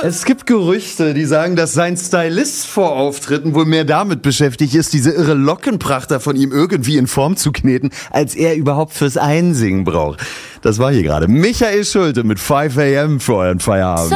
Es gibt Gerüchte, die sagen, dass sein Stylist vor Auftritten wohl mehr damit beschäftigt ist, diese irre Lockenprachter von ihm irgendwie in Form zu kneten, als er überhaupt fürs Einsingen braucht. Das war hier gerade Michael Schulte mit 5 AM für euren Feierabend.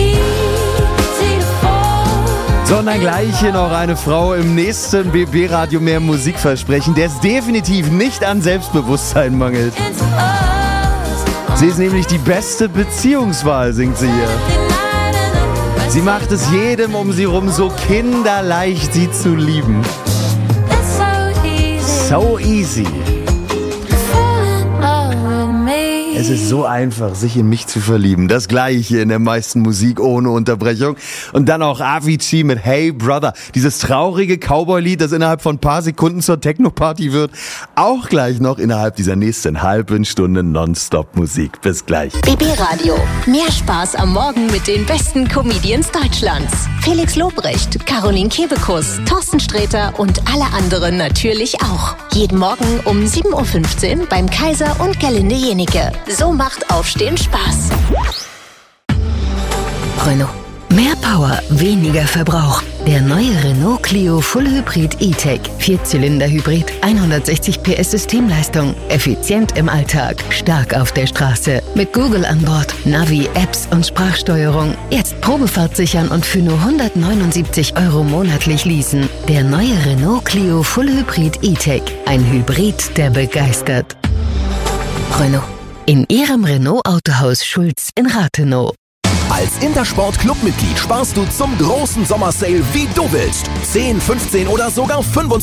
So, und dann gleich hier noch eine Frau im nächsten BB-Radio mehr Musik versprechen, der es definitiv nicht an Selbstbewusstsein mangelt. Sie ist nämlich die beste Beziehungswahl, singt sie hier. Sie macht es jedem um sie rum so kinderleicht, sie zu lieben. So easy. Es ist so einfach, sich in mich zu verlieben. Das Gleiche in der meisten Musik ohne Unterbrechung. Und dann auch Avicii mit Hey Brother. Dieses traurige Cowboy-Lied, das innerhalb von ein paar Sekunden zur Techno-Party wird. Auch gleich noch innerhalb dieser nächsten halben Stunde Nonstop-Musik. Bis gleich. BB Radio. Mehr Spaß am Morgen mit den besten Comedians Deutschlands. Felix Lobrecht, Caroline Kebekus, Thorsten Sträter und alle anderen natürlich auch. Jeden Morgen um 7.15 Uhr beim Kaiser und Gerlinde Jenike. So macht Aufstehen Spaß. Renault. Mehr Power, weniger Verbrauch. Der neue Renault Clio Full Hybrid E-Tech. 4-Zylinder-Hybrid, 160 PS Systemleistung. Effizient im Alltag, stark auf der Straße. Mit Google an Bord, Navi, Apps und Sprachsteuerung. Jetzt Probefahrt sichern und für nur 179 € monatlich leasen. Der neue Renault Clio Full Hybrid E-Tech. Ein Hybrid, der begeistert. Renault. In Ihrem Renault-Autohaus Schulz in Rathenow. Als Intersport-Clubmitglied sparst du zum großen Sommersale, wie du willst. 10, 15 oder sogar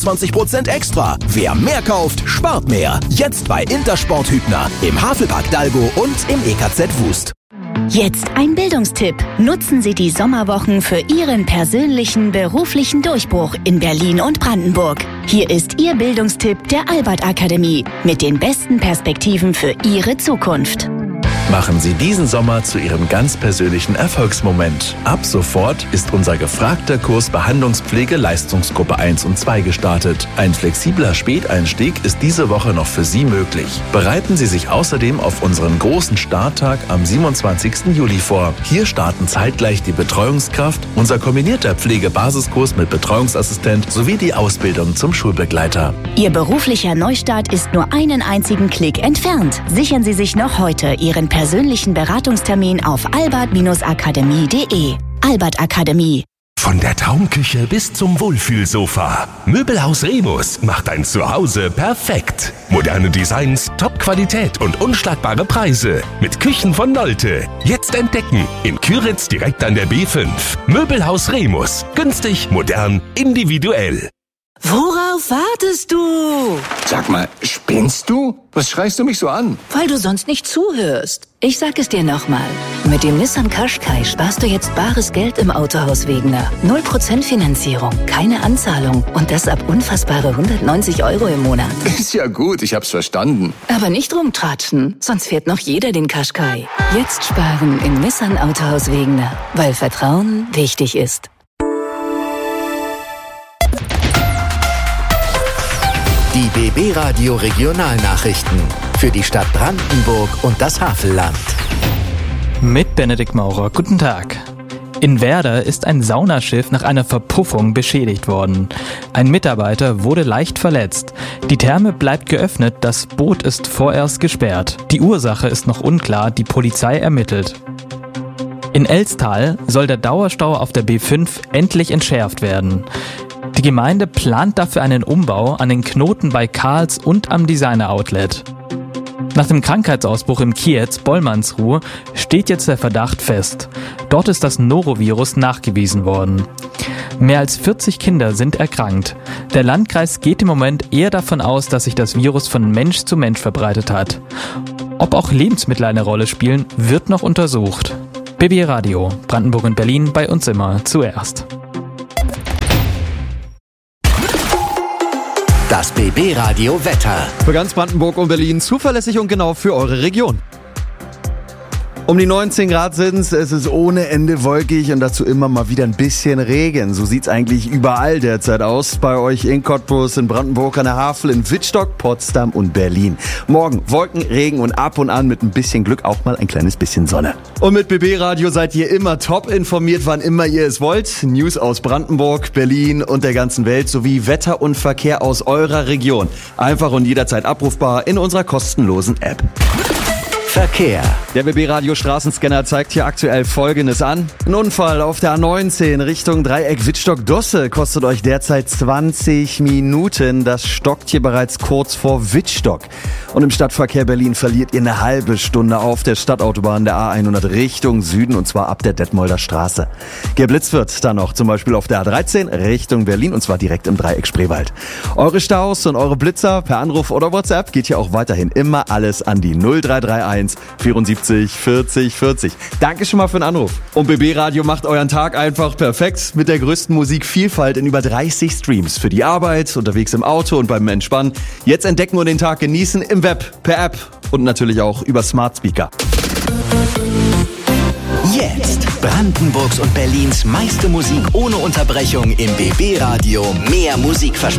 25% extra. Wer mehr kauft, spart mehr. Jetzt bei Intersport Hübner, im Havelpark Dalgo und im EKZ Wust. Jetzt ein Bildungstipp. Nutzen Sie die Sommerwochen für Ihren persönlichen beruflichen Durchbruch in Berlin und Brandenburg. Hier ist Ihr Bildungstipp der Albert Akademie mit den besten Perspektiven für Ihre Zukunft. Machen Sie diesen Sommer zu Ihrem ganz persönlichen Erfolgsmoment. Ab sofort ist unser gefragter Kurs Behandlungspflege Leistungsgruppe 1 und 2 gestartet. Ein flexibler Späteinstieg ist diese Woche noch für Sie möglich. Bereiten Sie sich außerdem auf unseren großen Starttag am 27. Juli vor. Hier starten zeitgleich die Betreuungskraft, unser kombinierter Pflegebasiskurs mit Betreuungsassistent sowie die Ausbildung zum Schulbegleiter. Ihr beruflicher Neustart ist nur einen einzigen Klick entfernt. Sichern Sie sich noch heute Ihren persönlichen Beratungstermin auf albert-akademie.de. Albert Akademie. Von der Traumküche bis zum Wohlfühlsofa. Möbelhaus Remus macht ein Zuhause perfekt. Moderne Designs, Top-Qualität und unschlagbare Preise. Mit Küchen von Nolte. Jetzt entdecken. In Küritz direkt an der B5. Möbelhaus Remus. Günstig, modern, individuell. Worauf wartest du? Sag mal, spinnst du? Was schreist du mich so an? Weil du sonst nicht zuhörst. Ich sag es dir nochmal. Mit dem Nissan Qashqai sparst du jetzt bares Geld im Autohaus Wegener. 0% Finanzierung, keine Anzahlung und das ab unfassbare 190 € im Monat. Ist ja gut, ich hab's verstanden. Aber nicht rumtratschen, sonst fährt noch jeder den Qashqai. Jetzt sparen im Nissan Autohaus Wegener, weil Vertrauen wichtig ist. Die BB Radio Regionalnachrichten für die Stadt Brandenburg und das Havelland. Mit Benedikt Maurer, guten Tag. In Werder ist ein Saunaschiff nach einer Verpuffung beschädigt worden. Ein Mitarbeiter wurde leicht verletzt. Die Therme bleibt geöffnet, das Boot ist vorerst gesperrt. Die Ursache ist noch unklar, die Polizei ermittelt. In Elstal soll der Dauerstau auf der B5 endlich entschärft werden. Die Gemeinde plant dafür einen Umbau an den Knoten bei Karls und am Designer Outlet. Nach dem Krankheitsausbruch im Kiez Bollmannsruh steht jetzt der Verdacht fest. Dort ist das Norovirus nachgewiesen worden. Mehr als 40 Kinder sind erkrankt. Der Landkreis geht im Moment eher davon aus, dass sich das Virus von Mensch zu Mensch verbreitet hat. Ob auch Lebensmittel eine Rolle spielen, wird noch untersucht. BB Radio, Brandenburg und Berlin, bei uns immer zuerst. Das BB Radio Wetter. Für ganz Brandenburg und Berlin zuverlässig und genau für eure Region. Um die 19 Grad sind's, es ist ohne Ende wolkig und dazu immer mal wieder ein bisschen Regen. So sieht's eigentlich überall derzeit aus. Bei euch in Cottbus, in Brandenburg an der Havel, in Wittstock, Potsdam und Berlin. Morgen Wolken, Regen und ab und an mit ein bisschen Glück auch mal ein kleines bisschen Sonne. Und mit BB Radio seid ihr immer top informiert, wann immer ihr es wollt. News aus Brandenburg, Berlin und der ganzen Welt sowie Wetter und Verkehr aus eurer Region. Einfach und jederzeit abrufbar in unserer kostenlosen App. Verkehr. Der BB Radio Straßenscanner zeigt hier aktuell Folgendes an. Ein Unfall auf der A19 Richtung Dreieck Wittstock-Dosse kostet euch derzeit 20 Minuten. Das stockt hier bereits kurz vor Wittstock. Und im Stadtverkehr Berlin verliert ihr eine halbe Stunde auf der Stadtautobahn der A100 Richtung Süden und zwar ab der Detmolder Straße. Geblitzt wird dann noch zum Beispiel auf der A13 Richtung Berlin und zwar direkt im Dreieck Spreewald. Eure Staus und eure Blitzer per Anruf oder WhatsApp geht hier auch weiterhin immer alles an die 0331 74 40 40. Danke schon mal für den Anruf. Und BB Radio macht euren Tag einfach perfekt mit der größten Musikvielfalt in über 30 Streams. Für die Arbeit, unterwegs im Auto und beim Entspannen. Jetzt entdecken und den Tag genießen im Web, per App und natürlich auch über Smart Speaker. Jetzt Brandenburgs und Berlins meiste Musik ohne Unterbrechung im BB Radio. Mehr Musikversprechen.